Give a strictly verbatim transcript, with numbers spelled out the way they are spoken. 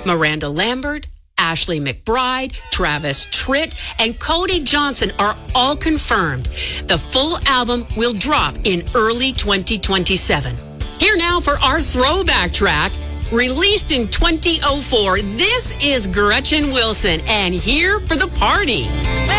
Miranda Lambert, Ashley McBryde, Travis Tritt, and Cody Johnson are all confirmed. The full album will drop in early twenty twenty-seven. Here now for our throwback track. Released in twenty oh four, this is Gretchen Wilson, and Here for the Party.